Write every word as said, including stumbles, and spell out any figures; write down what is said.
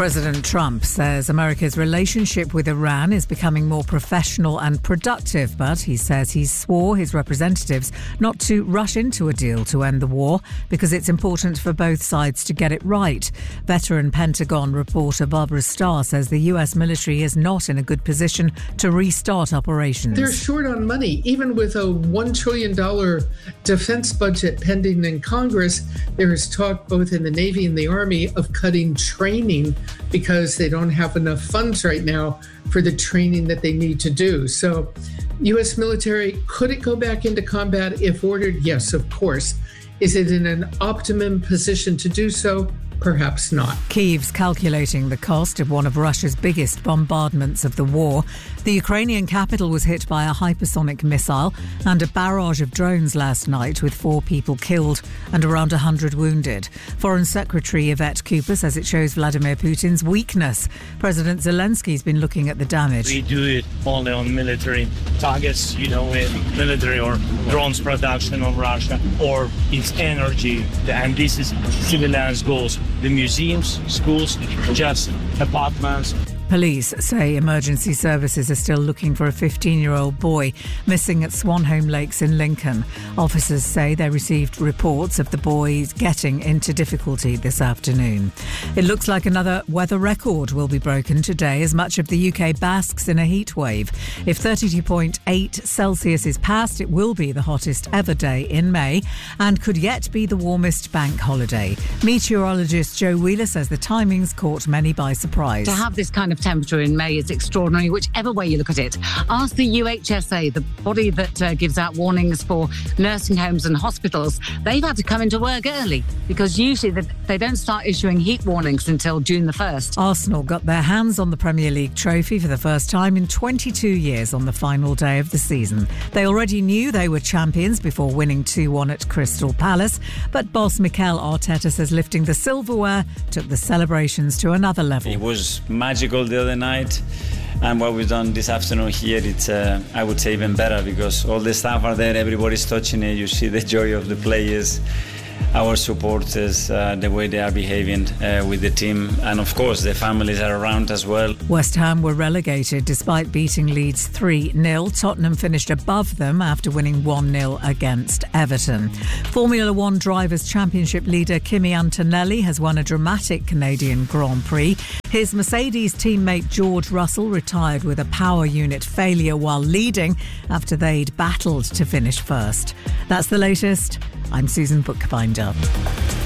President Trump says America's relationship with Iran is becoming more professional and productive, but he says he swore his representatives not to rush into a deal to end the war because it's important for both sides to get it right. Veteran Pentagon reporter Barbara Starr says the U S military is not in a good position to restart operations. They're short on money. Even with a one trillion dollars defense budget pending in Congress, there is talk both in the Navy and the Army of cutting training because they don't have enough funds right now for the training that they need to do. So U S military, could it go back into combat if ordered? Yes, of course. Is it in an optimum position to do so? Perhaps not. Kyiv's calculating the cost of one of Russia's biggest bombardments of the war. The Ukrainian capital was hit by a hypersonic missile and a barrage of drones last night, with four people killed and around one hundred wounded. Foreign Secretary Yvette Cooper says it shows Vladimir Putin's weakness. President Zelensky's been looking at the damage. We do it only on military targets, you know, in military or drones production of Russia, or its energy, and this is civilians' goals. The museums, schools, just apartments. Police say emergency services are still looking for a fifteen-year-old boy missing at Swanholme Lakes in Lincoln. Officers say they received reports of the boy getting into difficulty this afternoon. It looks like another weather record will be broken today as much of the U K basks in a heat wave. If thirty-two point eight Celsius is passed, it will be the hottest ever day in May and could yet be the warmest bank holiday. Meteorologist Joe Wheeler says the timings caught many by surprise. To have this kind of temperature in May is extraordinary, whichever way you look at it. Ask the U H S A, the body that uh, gives out warnings for nursing homes and hospitals. They've had to come into work early because usually they, they don't start issuing heat warnings until June the first. Arsenal got their hands on the Premier League trophy for the first time in twenty-two years on the final day of the season. They already knew they were champions before winning two one at Crystal Palace, but boss Mikel Arteta says lifting the silverware took the celebrations to another level. It was magical the other night, and what we've done this afternoon here, it's uh, I would say even better, because all the staff are there, everybody's touching it, you see the joy of the players, our supporters, uh, the way they are behaving uh, with the team, and of course the families are around as well. West Ham were relegated despite beating Leeds three nil. Tottenham finished above them after winning one nil against Everton. Formula One Drivers' Championship leader Kimi Antonelli has won a dramatic Canadian Grand Prix. His Mercedes teammate George Russell retired with a power unit failure while leading after they'd battled to finish first. That's the latest. I'm Susan Bookbinder.